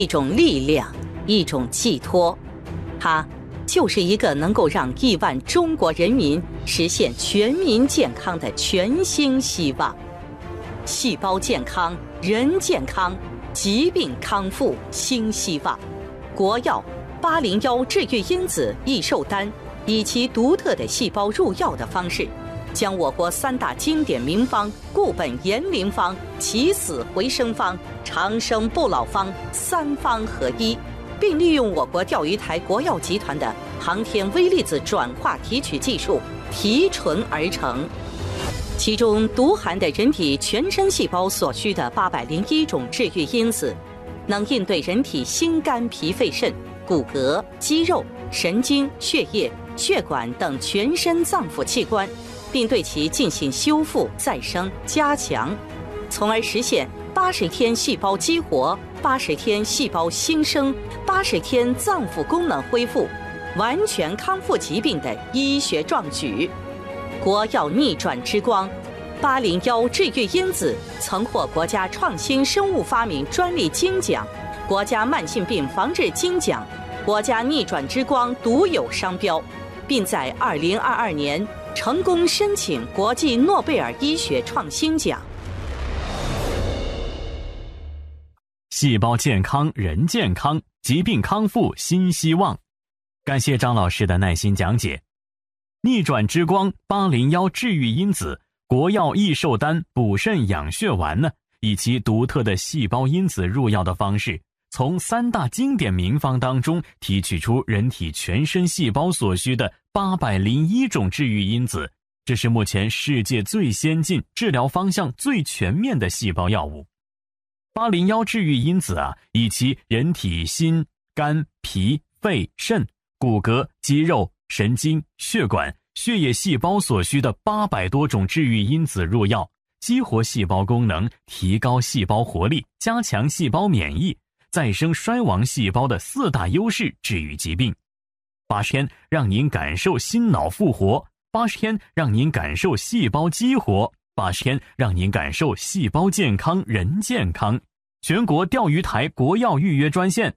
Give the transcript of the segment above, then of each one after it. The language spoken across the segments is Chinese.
一种力量，一种寄托。它就是一个能够让亿万中国人民实现全民健康的全新希望。细胞健康，人健康，疾病康复新希望。国药801治愈因子益寿丹以其独特的细胞入药的方式，将我国3大经典名方固本延龄方、起死回生方、长生不老方3方合一，并利用我国钓鱼台国药集团的航天微粒子转化提取技术提纯而成。其中独含的人体全身细胞所需的801种治愈因子，能应对人体心肝脾肺肾、骨骼、肌肉、神经、血液、血管等全身脏腑器官，并对其进行修复、再生、加强，从而实现80天细胞激活、80天细胞新生、80天脏腑功能恢复、完全康复疾病的医学壮举。国药逆转之光801治愈因子曾获国家创新生物发明专利金奖、国家慢性病防治金奖、国家逆转之光独有商标，并在2022年成功申请国际诺贝尔医学创新奖。 细胞健康，人健康，疾病康复新希望。感谢张老师的耐心讲解。逆转之光801治愈因子国药益寿丹补肾养血丸呢，以其独特的细胞因子入药的方式，从3大经典名方当中提取出人体全身细胞所需的801种治愈因子，这是目前世界最先进、治疗方向最全面的细胞药物。801治愈因子以其人体心、肝、脾、肺、肾、骨骼、肌肉、神经、血管、血液细胞所需的800多种治愈因子入药，激活细胞功能，提高细胞活力，加强细胞免疫，再生衰亡细胞的4大优势，治愈疾病。80天让您感受心脑复活，80天让您感受细胞激活，80天让您感受细胞健康，人健康。全国钓鱼台国药预约专线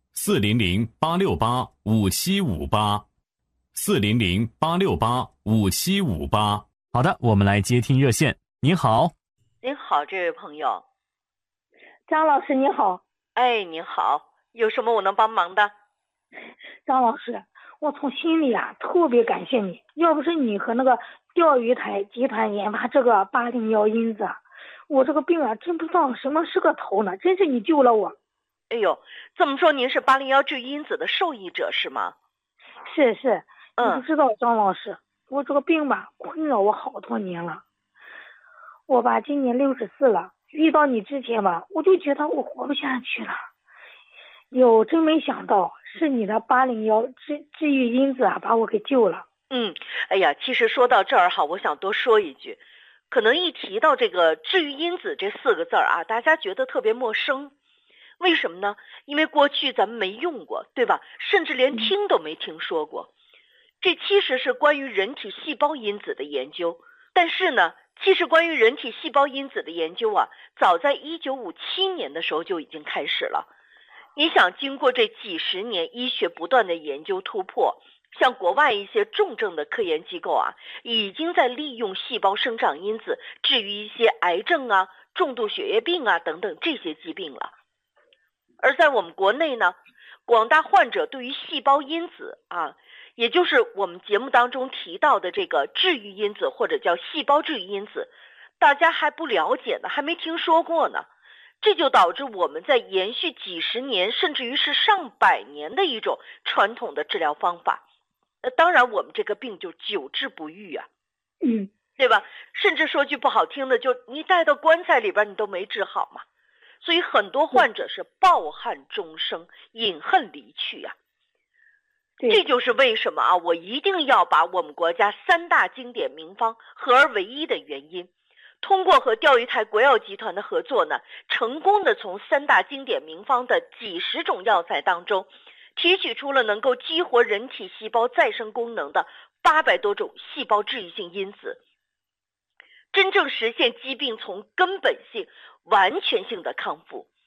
400-868-5758，400-868-5758。好的，我们来接听热线。您好。 您好，这位朋友。 张老师你好。 哎，您好，有什么我能帮忙的？ 张老师，我从心里特别感谢你，要不是你和那个钓鱼台集团研发这个801因子，我这个病真不知道什么是个头呢，真是你救了我。 哎呦，这么说您是801治愈因子的受益者是吗？ 是，你不知道张老师，我这个病困扰我好多年了。我今年64了，遇到你之前我就觉得我活不下去了。真没想到是你的801治愈因子把我给救了。 哎呀，其实说到这儿我想多说一句，可能一提到这个治愈因子这4个字大家觉得特别陌生。为什么呢？因为过去咱们没用过，对吧？甚至连听都没听说过。这其实是关于人体细胞因子的研究，但是呢，其实关于人体细胞因子的研究早在1957年的时候就已经开始了。你想，经过这几十年医学不断的研究突破，像国外一些重症的科研机构已经在利用细胞生长因子治愈一些癌症重度血液病等等这些疾病了。而在我们国内呢，广大患者对于细胞因子也就是我们节目当中提到的这个治愈因子或者叫细胞治愈因子，大家还不了解呢，还没听说过呢。这就导致我们在延续几十年甚至于是上百年的一种传统的治疗方法，当然我们这个病就久治不愈对吧？甚至说句不好听的，就你带到棺材里边你都没治好嘛。所以很多患者是抱憾终生，饮恨离去这就是为什么我一定要把我们国家3大经典名方合而为一的原因。通过和钓鱼台国药集团的合作呢，成功的从3大经典名方的几十种药材当中，提取出了能够激活人体细胞再生功能的800多种细胞治愈性因子，真正实现疾病从根本性、完全性的康复。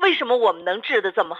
为什么我们能治得这么好？